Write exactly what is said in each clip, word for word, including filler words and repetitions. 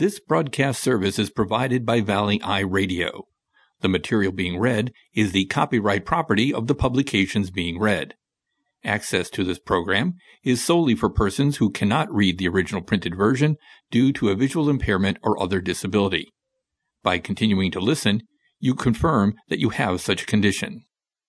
This broadcast service is provided by Valley Eye Radio. The material being read is the copyright property of the publications being read. Access to this program is solely for persons who cannot read the original printed version due to a visual impairment or other disability. By continuing to listen, you confirm that you have such a condition.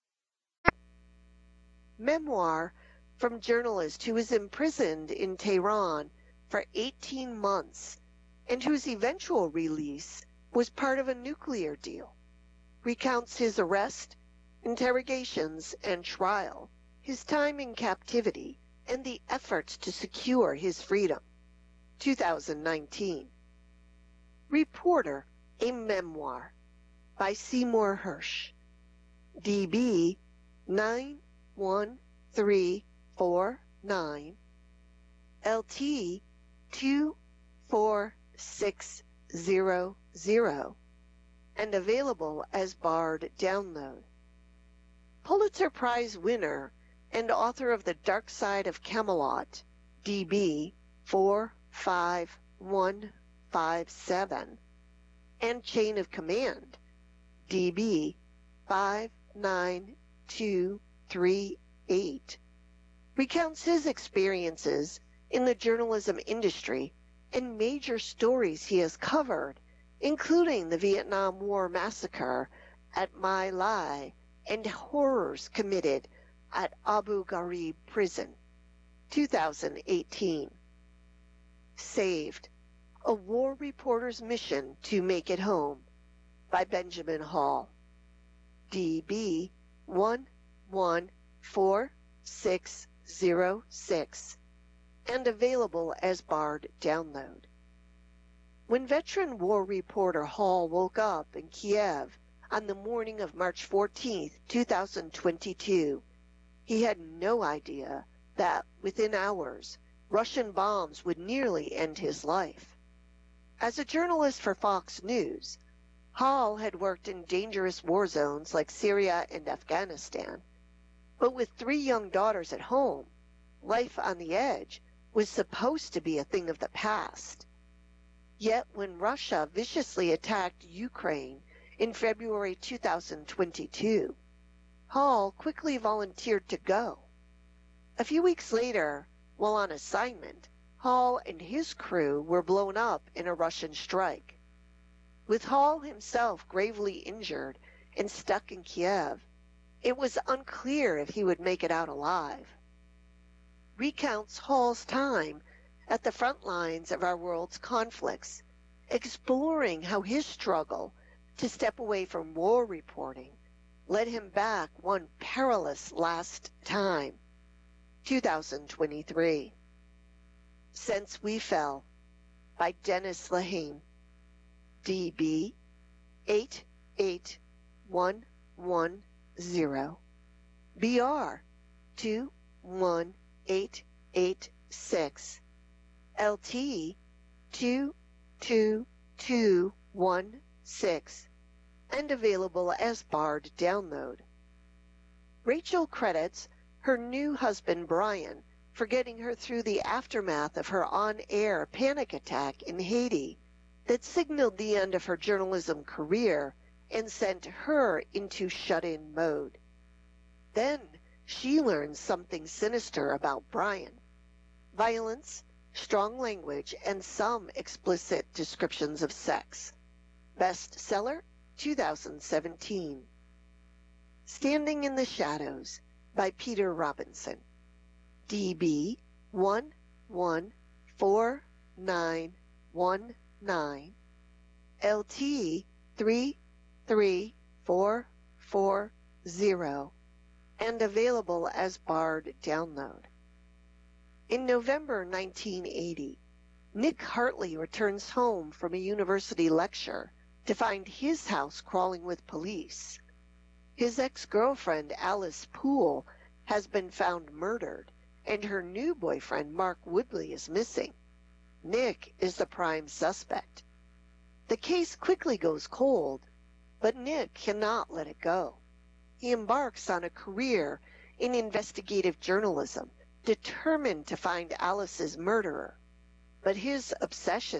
Memoir from journalist who was imprisoned in Tehran for eighteen months and whose eventual release was part of a nuclear deal, recounts his arrest, interrogations, and trial, his time in captivity, and the efforts to secure his freedom. two thousand nineteen. Reporter, a Memoir by Seymour Hersh. D B nine one three four nine, L T two four six zero zero, and available as barred download. Pulitzer Prize winner and author of The Dark Side of Camelot, D B four five one five seven, and Chain of Command, D B five nine two three eight, recounts his experiences in the journalism industry and major stories he has covered, including the Vietnam War massacre at My Lai and horrors committed at Abu Ghraib prison. two thousand eighteen. Saved, a war reporter's mission to make it home, by Benjamin Hall. D B one one four six zero six, and available as barred download. When veteran war reporter Hall woke up in Kiev on the morning of March fourteenth, two thousand twenty-two, he had no idea that within hours, Russian bombs would nearly end his life. As a journalist for Fox News, Hall had worked in dangerous war zones like Syria and Afghanistan. But with three young daughters at home, life on the edge was supposed to be a thing of the past. Yet when Russia viciously attacked Ukraine in February two thousand twenty-two, Hall quickly volunteered to go. A few weeks later, while on assignment, Hall and his crew were blown up in a Russian strike. With Hall himself gravely injured and stuck in Kiev, it was unclear if he would make it out alive. Recounts Hall's time at the front lines of our world's conflicts, exploring how his struggle to step away from war reporting led him back one perilous last time. two thousand twenty-three. Since We Fell, by Dennis Lehane. D B eight eight one one zero, B R two one eight eight six, L T two two two one six, and available as barred download. Rachel credits her new husband Brian for getting her through the aftermath of her on-air panic attack in Haiti that signaled the end of her journalism career and sent her into shut-in mode. Then she learned something sinister about Brian: violence, strong language, and some explicit descriptions of sex. Bestseller, two thousand seventeen. Standing in the Shadows, by Peter Robinson. D B one one four nine one nine, L T three three four four zero, and available as barred download. In November nineteen eighty, Nick Hartley returns home from a university lecture to find his house crawling with police. His ex-girlfriend Alice Poole has been found murdered, and her new boyfriend Mark Woodley is missing. Nick is the prime suspect. The case quickly goes cold, but Nick cannot let it go. He embarks on a career in investigative journalism, determined to find Alice's murderer. But his obsession